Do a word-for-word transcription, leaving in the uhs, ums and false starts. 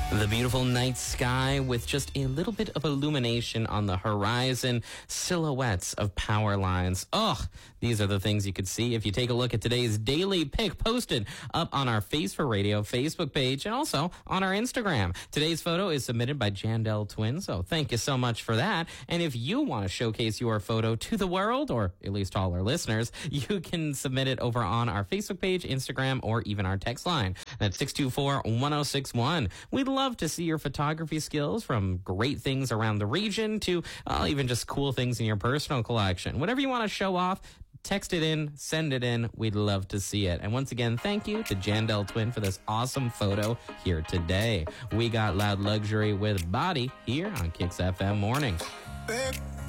The beautiful night sky with just a little bit of illumination on the horizon, silhouettes of power lines. Ugh, these are the things you could see if you take a look at today's daily pic posted up on our Face for Radio Facebook page and also on our Instagram. Today's photo is submitted by Jandel Twin, so thank you so much for that. And if you want to showcase your photo to the world, or at least all our listeners, you can submit it over on our Facebook page, Instagram, or even our text line. That's six two four, one oh six one. We'd love to see your photography skills, from great things around the region to uh, even just cool things in your personal collection. Whatever you want to show off, text it in, send it in. We'd love to see it. And once again, thank you to Jandel Twin for this awesome photo here today. We got Loud Luxury with Body here on Kicks F M Mornings.